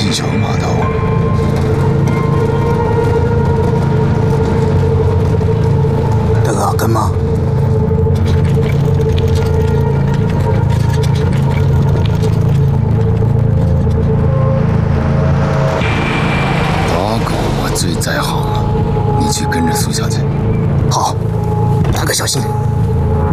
金桥码头。大哥，跟吗？打狗我最在行了，你去跟着苏小姐。好，大哥小心。